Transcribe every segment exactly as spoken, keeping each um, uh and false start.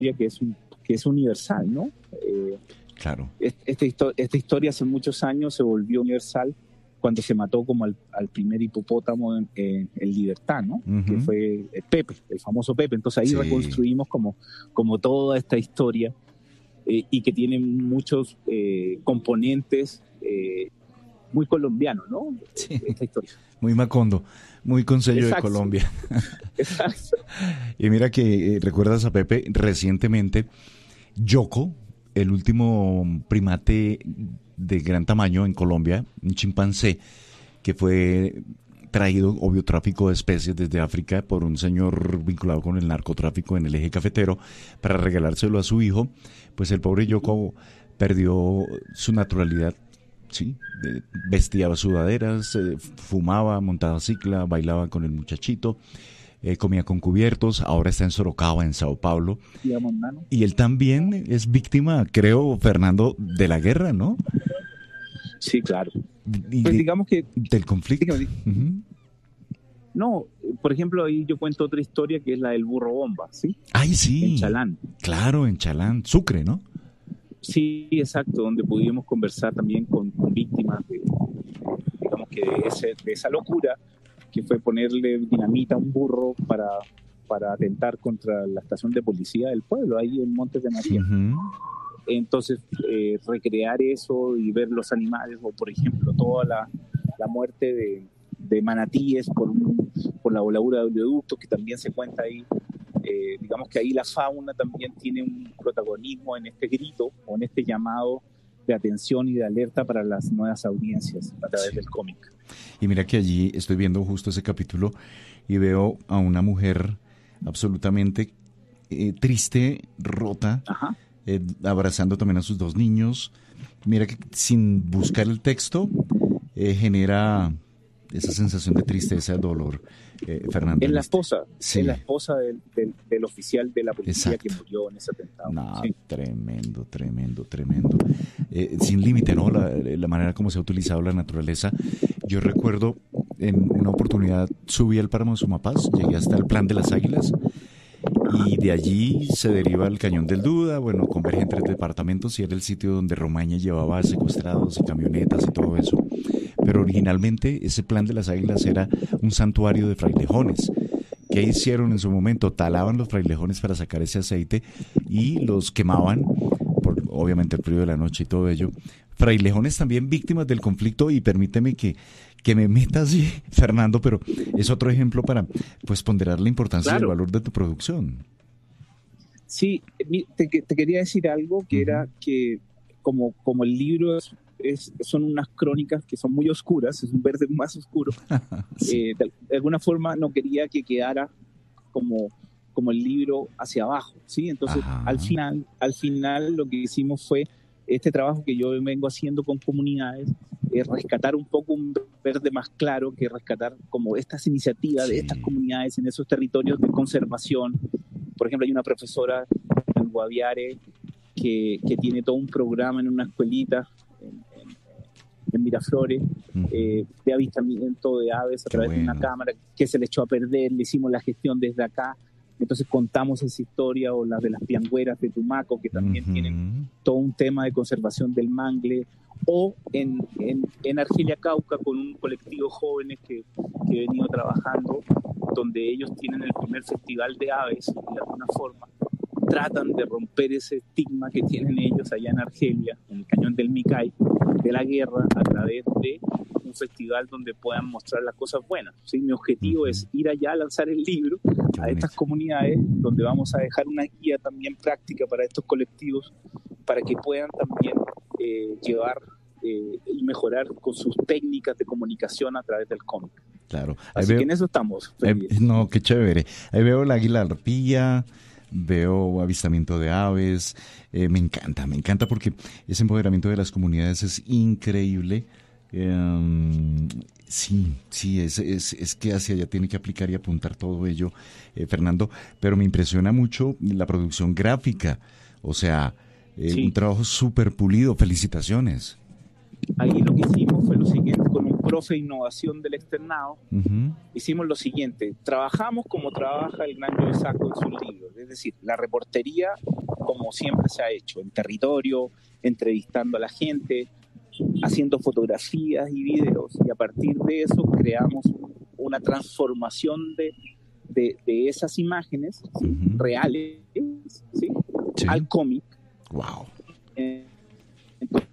que es, un, que es universal, ¿no? Eh, claro. Esta, esta historia hace muchos años se volvió universal cuando se mató como al, al primer hipopótamo en, en, en libertad, ¿no? Uh-huh. Que fue el Pepe, el famoso Pepe. Entonces ahí sí. reconstruimos como, como toda esta historia eh, y que tiene muchos eh, componentes eh, muy colombianos, ¿no? Sí. Esta historia. Muy Macondo, muy con sello de Colombia. Exacto. Y mira que eh, recuerdas a Pepe recientemente, Yoko, el último primate de gran tamaño en Colombia, un chimpancé que fue traído, obvio, tráfico de especies desde África por un señor vinculado con el narcotráfico en el eje cafetero para regalárselo a su hijo, pues el pobre Yoko perdió su naturalidad, sí, vestía sudaderas, fumaba, montaba cicla, bailaba con el muchachito, Eh, comía con cubiertos, ahora está en Sorocaba, en Sao Paulo. Y él también es víctima, creo, Fernando, de la guerra, ¿no? Sí, claro. Y pues de, digamos que... Del conflicto. Uh-huh. No, por ejemplo, ahí yo cuento otra historia que es la del burro bomba, ¿sí? ¡Ay, sí! En Chalán. Claro, en Chalán, Sucre, ¿no? Sí, exacto, donde pudimos conversar también con, con víctimas de, digamos que de, ese, de esa locura, que fue ponerle dinamita a un burro para, para atentar contra la estación de policía del pueblo, ahí en Montes de María. Uh-huh. Entonces, eh, recrear eso y ver los animales, o por ejemplo, toda la, la muerte de, de manatíes por, un, por la voladura de oleoductos, que también se cuenta ahí. Eh, digamos que ahí la fauna también tiene un protagonismo en este grito, o en este llamado de atención y de alerta para las nuevas audiencias a través sí. del cómic. Y mira que allí estoy viendo justo ese capítulo y veo a una mujer absolutamente eh, triste, rota, eh, abrazando también a sus dos niños. Mira que sin buscar el texto eh, genera esa sensación de tristeza, de dolor. Eh, Fernando. Es la esposa, sí. es la esposa del, del, del oficial de la policía Exacto. que murió en ese atentado. No, sí. Tremendo, tremendo, tremendo. Eh, sin límite, ¿no? La, la manera como se ha utilizado la naturaleza. Yo recuerdo en una oportunidad subí al páramo de Sumapaz, llegué hasta el Plan de las Águilas y de allí se deriva el Cañón del Duda, bueno, converge en tres departamentos y era el sitio donde Romaña llevaba secuestrados y camionetas y todo eso. Pero originalmente ese Plan de las Águilas era un santuario de frailejones. ¿Qué hicieron en su momento? Talaban los frailejones para sacar ese aceite y los quemaban, por obviamente el frío de la noche y todo ello. Frailejones también víctimas del conflicto, y permíteme que, que me meta así, Fernando, pero es otro ejemplo para pues ponderar la importancia claro. y el valor de tu producción. Sí, te, te quería decir algo que uh-huh. era que como, como el libro es Es, son unas crónicas que son muy oscuras, es un verde más oscuro. sí. eh, de, de alguna forma no quería que quedara como, como el libro hacia abajo, ¿sí? Entonces Ajá. al final, al final lo que hicimos fue este trabajo que yo vengo haciendo con comunidades, es rescatar un poco un verde más claro, que rescatar como estas iniciativas sí. de estas comunidades en esos territorios de conservación. Por ejemplo, hay una profesora en Guaviare que, que tiene todo un programa en una escuelita en Miraflores, uh-huh. eh, de avistamiento de aves a Qué través bueno. de una cámara que se le echó a perder, le hicimos la gestión desde acá, entonces contamos esa historia, o las de las piangüeras de Tumaco, que también uh-huh. tienen todo un tema de conservación del mangle, o en, en, en Argelia, Cauca, con un colectivo de jóvenes que, que he venido trabajando, donde ellos tienen el primer festival de aves, y de alguna forma tratan de romper ese estigma que tienen ellos allá en Argelia, en el Cañón del Micay, de la guerra, a través de un festival donde puedan mostrar las cosas buenas. ¿Sí? Mi objetivo uh-huh. es ir allá a lanzar el libro a estas comunidades, donde vamos a dejar una guía también práctica para estos colectivos, para que puedan también eh, llevar eh, y mejorar con sus técnicas de comunicación a través del cómic. Claro. Así veo, que en eso estamos. Eh, no, qué chévere. Ahí veo la águila arpía, veo avistamiento de aves, eh, me encanta, me encanta porque ese empoderamiento de las comunidades es increíble. Eh, sí, sí, es, es, es que hacia allá tiene que aplicar y apuntar todo ello, eh, Fernando, pero me impresiona mucho la producción gráfica, o sea, eh, sí. un trabajo súper pulido, felicitaciones. ahí lo que hicimos fue lo siguiente, con un profe de innovación del externado, Uh-huh. hicimos lo siguiente, trabajamos como trabaja el gran Joe Sacco en sus libros, es decir, la reportería como siempre se ha hecho, en territorio, entrevistando a la gente, haciendo fotografías y videos, y a partir de eso creamos una transformación de, de, de esas imágenes, ¿sí? Uh-huh. reales, ¿sí? Sí. al cómic. Wow. Eh, entonces,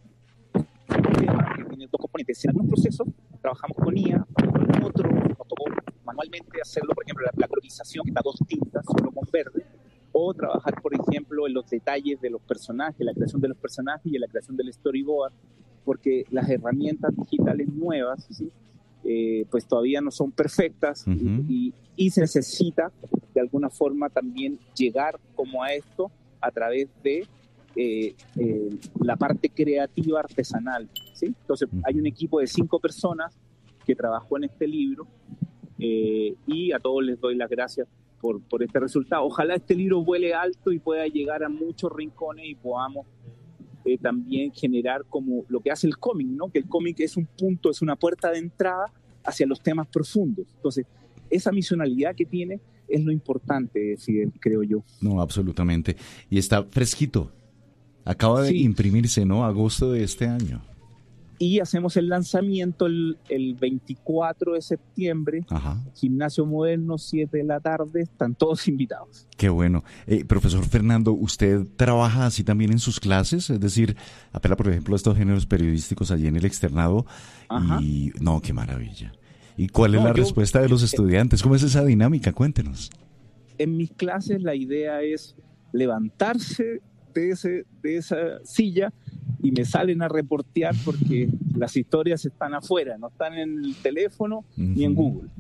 que tiene dos componentes. En algunos procesos trabajamos con I A, en otros nos tocó manualmente hacerlo, por ejemplo, la, la colorización, que está dos tintas, solo con verde, o trabajar, por ejemplo, en los detalles de los personajes, la creación de los personajes y en la creación del storyboard, porque las herramientas digitales nuevas, ¿sí? eh, pues todavía no son perfectas. Uh-huh. y, y, y se necesita de alguna forma también llegar como a esto a través de Eh, eh, la parte creativa artesanal, ¿sí? Entonces hay un equipo de cinco personas que trabajó en este libro eh, y a todos les doy las gracias por, por este resultado. Ojalá este libro vuele alto y pueda llegar a muchos rincones y podamos eh, también generar como lo que hace el cómic, ¿no? Que el cómic es un punto, es una puerta de entrada hacia los temas profundos. Entonces esa misionalidad que tiene es lo importante, Fidel, creo yo. No, absolutamente. Y está fresquito. Acaba de sí. imprimirse, ¿no? Agosto de este año. Y hacemos el lanzamiento el, el veinticuatro de septiembre. Ajá. Gimnasio Moderno, siete de la tarde. Están todos invitados. Qué bueno. Eh, profesor Fernando, ¿usted trabaja así también en sus clases? Es decir, apela, por ejemplo, a estos géneros periodísticos allí en el externado. Ajá. Y no, qué maravilla. ¿Y cuál es no, la yo, respuesta de los estudiantes? ¿Cómo es esa dinámica? Cuéntenos. En mis clases la idea es levantarse de, ese, de esa silla y me salen a reportear porque las historias están afuera, no están en el teléfono uh-huh. ni en Google.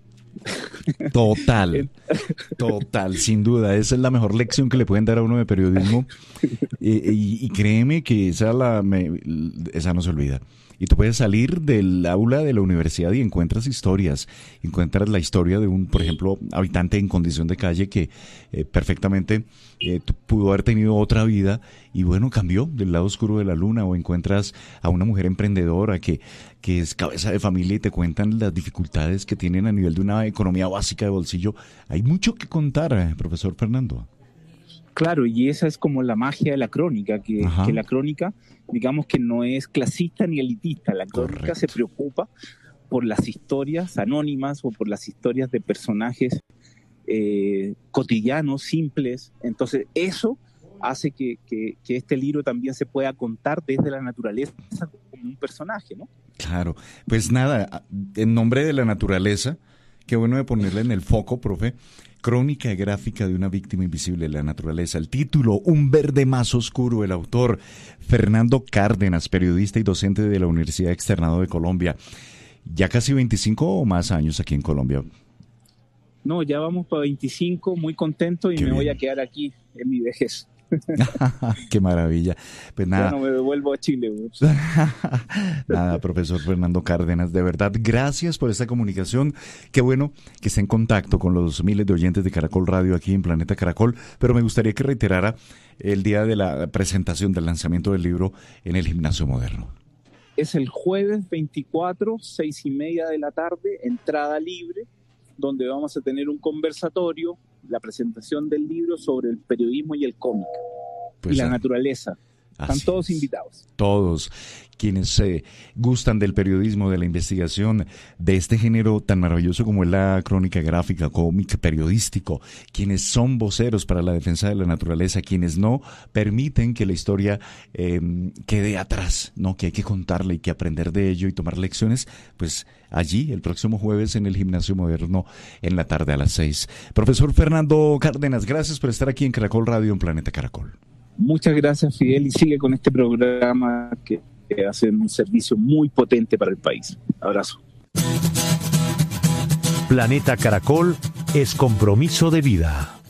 Total, total, sin duda. Esa es la mejor lección que le pueden dar a uno de periodismo. Eh, y, y créeme que esa, la, me, esa no se olvida. Y tú puedes salir del aula de la universidad y encuentras historias, encuentras la historia de un, por ejemplo, habitante en condición de calle que eh, perfectamente eh, pudo haber tenido otra vida y bueno, cambió del lado oscuro de la luna, o encuentras a una mujer emprendedora que, que es cabeza de familia y te cuentan las dificultades que tienen a nivel de una economía básica de bolsillo. Hay mucho que contar, eh, profesor Fernando. Claro, y esa es como la magia de la crónica, que, que la crónica, digamos que no es clasista ni elitista, la crónica Correcto. Se preocupa por las historias anónimas o por las historias de personajes eh, cotidianos, simples. Entonces eso hace que, que, que este libro también se pueda contar desde la naturaleza como un personaje, ¿no? Claro, pues nada, en nombre de la naturaleza, qué bueno de ponerle en el foco, profe. Crónica gráfica de una víctima invisible de la naturaleza. El título, Un verde más oscuro. El autor, Fernando Cárdenas, periodista y docente de la Universidad Externado de Colombia. Ya casi veinticinco o más años aquí en Colombia. No, ya vamos para veinticinco, muy contento y Qué me bien. Voy a quedar aquí en mi vejez. Qué maravilla. Pues nada. Bueno, me devuelvo a Chile. Nada, profesor Fernando Cárdenas, de verdad, gracias por esta comunicación. Qué bueno que esté en contacto con los miles de oyentes de Caracol Radio aquí en Planeta Caracol, pero me gustaría que reiterara el día de la presentación del lanzamiento del libro en el Gimnasio Moderno. Es el jueves veinticuatro, seis y media de la tarde, entrada libre, donde vamos a tener un conversatorio, la presentación del libro sobre el periodismo y el cómic pues y la a... naturaleza. Están Así todos es. Invitados. Todos quienes eh, gustan del periodismo, de la investigación, de este género tan maravilloso como es la crónica gráfica, cómic periodístico, quienes son voceros para la defensa de la naturaleza, quienes no permiten que la historia eh, quede atrás, ¿no? Que hay que contarla y que aprender de ello y tomar lecciones, pues allí el próximo jueves en el Gimnasio Moderno en la tarde a las seis. Profesor Fernando Cárdenas, gracias por estar aquí en Caracol Radio en Planeta Caracol. Muchas gracias, Fidel, y sigue con este programa que, que hace un servicio muy potente para el país. Abrazo. Planeta Caracol es compromiso de vida.